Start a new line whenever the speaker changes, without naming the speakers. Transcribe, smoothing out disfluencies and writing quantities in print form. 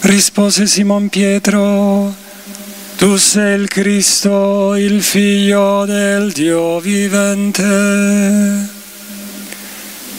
Rispose Simon Pietro: Tu sei il Cristo, il Figlio del Dio vivente.